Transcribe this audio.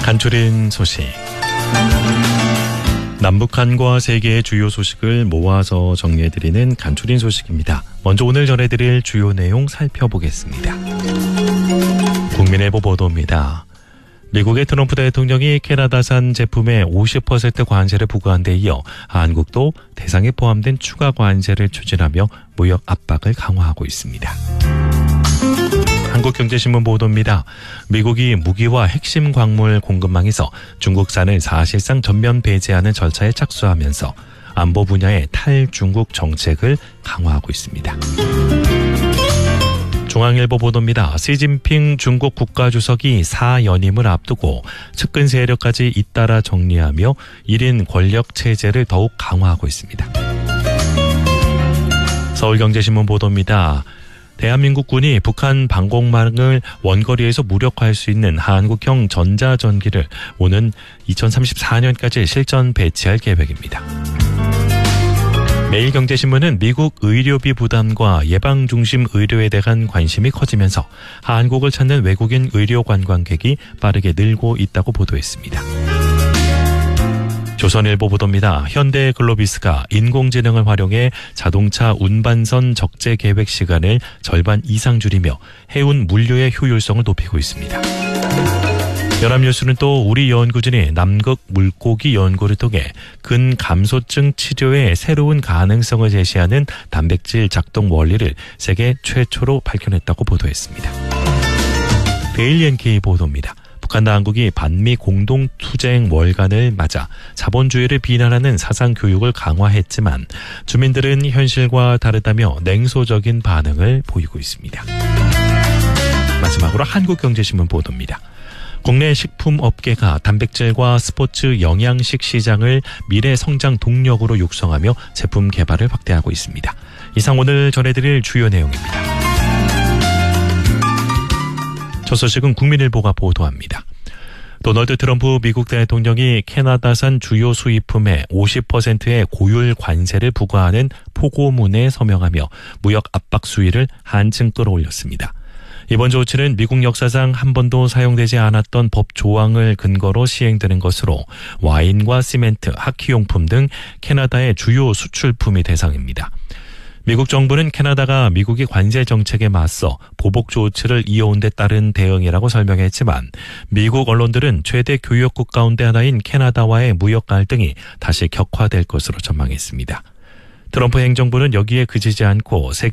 간추린 소식. 남북한과 세계의 주요 소식을 모아서 정리해드리는 간추린 소식입니다. 먼저 오늘 전해드릴 주요 내용 살펴보겠습니다. 국민일보 보도입니다. 미국의 트럼프 대통령이 캐나다산 제품에 50% 관세를 부과한 데 이어 한국도 대상에 포함된 추가 관세를 추진하며 무역 압박을 강화하고 있습니다. 한국경제신문 보도입니다. 미국이 무기와 핵심 광물 공급망에서 중국산을 사실상 전면 배제하는 절차에 착수하면서 안보 분야의 탈중국 정책을 강화하고 있습니다. 중앙일보 보도입니다. 시진핑 중국 국가주석이 4연임을 앞두고 측근 세력까지 잇따라 정리하며 1인 권력 체제를 더욱 강화하고 있습니다. 서울경제신문 보도입니다. 대한민국 군이 북한 방공망을 원거리에서 무력화할 수 있는 한국형 전자전기를 오는 2034년까지 실전 배치할 계획입니다. 매일경제신문은 미국 의료비 부담과 예방중심 의료에 대한 관심이 커지면서 한국을 찾는 외국인 의료 관광객이 빠르게 늘고 있다고 보도했습니다. 조선일보 보도입니다. 현대글로비스가 인공지능을 활용해 자동차 운반선 적재 계획 시간을 절반 이상 줄이며 해운 물류의 효율성을 높이고 있습니다. 연합뉴스는 또 우리 연구진이 남극 물고기 연구를 통해 근감소증 치료의 새로운 가능성을 제시하는 단백질 작동 원리를 세계 최초로 밝혀냈다고 보도했습니다. 데일리 NK 보도입니다. 북한 당국이 반미 공동투쟁 월간을 맞아 자본주의를 비난하는 사상교육을 강화했지만 주민들은 현실과 다르다며 냉소적인 반응을 보이고 있습니다. 마지막으로 한국경제신문 보도입니다. 국내 식품업계가 단백질과 스포츠 영양식 시장을 미래 성장 동력으로 육성하며 제품 개발을 확대하고 있습니다. 이상 오늘 전해드릴 주요 내용입니다. 첫 소식은 국민일보가 보도합니다. 도널드 트럼프 미국 대통령이 캐나다산 주요 수입품에 50%의 고율 관세를 부과하는 포고문에 서명하며 무역 압박 수위를 한층 끌어올렸습니다. 이번 조치는 미국 역사상 한 번도 사용되지 않았던 법 조항을 근거로 시행되는 것으로 와인과 시멘트, 하키용품 등 캐나다의 주요 수출품이 대상입니다. 미국 정부는 캐나다가 미국의 관세 정책에 맞서 보복 조치를 이어온 데 따른 대응이라고 설명했지만 미국 언론들은 최대 교역국 가운데 하나인 캐나다와의 무역 갈등이 다시 격화될 것으로 전망했습니다. 트럼프 행정부는 여기에 그치지 않고 세계